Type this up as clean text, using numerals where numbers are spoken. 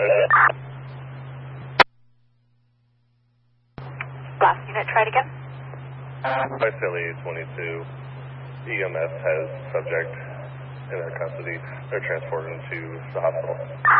Last unit, try it again. By Philly 22, EMS has subject in their custody. They're transported to the hospital.